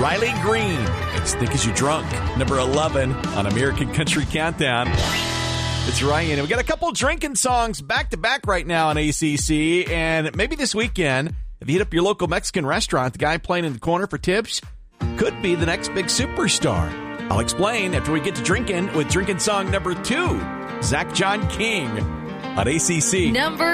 Riley Green. It's Think As You Drunk, number 11 on American Country Countdown. It's Ryan, and we got a couple drinking songs back-to-back right now on ACC, and maybe this weekend, if you hit up your local Mexican restaurant, the guy playing in the corner for tips could be the next big superstar. I'll explain after we get to drinking with drinking song number 2, Zach John King on ACC. Number